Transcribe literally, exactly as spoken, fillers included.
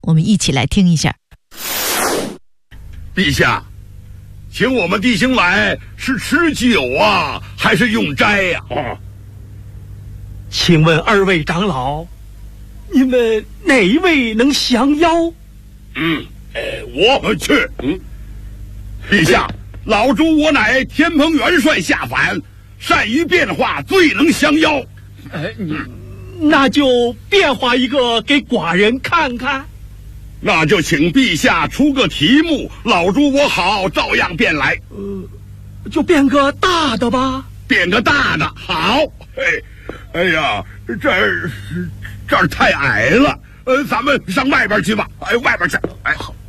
我们一起来听一下。 陛下，请我们弟兄来是吃酒啊，还是用斋呀、啊？啊， 请问二位长老，你们哪一位能降妖？ 嗯，呃，我去。嗯，陛下，老朱我乃天蓬元帅下凡，善于变化，最能降妖。 呃，你那就变化一个给寡人看看。 那就请陛下出个题目，老朱我好照样变来。 呃，就变个大的吧。 变个大的，好。哎，哎呀，这儿这儿太矮了，呃，咱们上外边去吧。哎，外边去。哎，好。